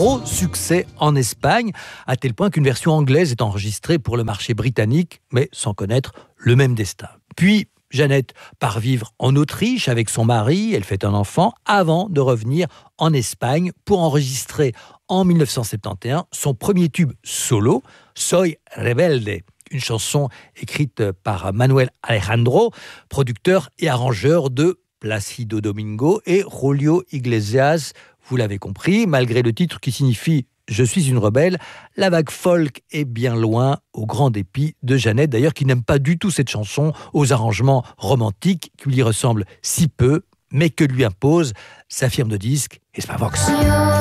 gros succès en Espagne, à tel point qu'une version anglaise est enregistrée pour le marché britannique, mais sans connaître le même destin. Puis, Jeannette part vivre en Autriche avec son mari, elle fait un enfant, avant de revenir en Espagne pour enregistrer en 1971 son premier tube solo, Soy Rebelde, une chanson écrite par Manuel Alejandro, producteur et arrangeur de Plácido Domingo et Julio Iglesias. Vous l'avez compris, malgré le titre qui signifie « Je suis une rebelle », la vague folk est bien loin, au grand dépit de Jeannette, d'ailleurs qui n'aime pas du tout cette chanson aux arrangements romantiques qui lui ressemblent si peu, mais que lui impose sa firme de disques Hispavox.